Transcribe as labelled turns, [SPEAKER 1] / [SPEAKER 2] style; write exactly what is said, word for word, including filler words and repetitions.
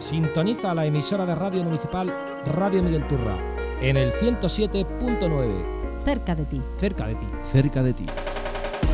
[SPEAKER 1] Sintoniza la emisora de radio municipal Radio Miguel Turra en el ciento siete punto nueve.
[SPEAKER 2] Cerca de ti.
[SPEAKER 1] Cerca de ti.
[SPEAKER 3] Cerca de ti.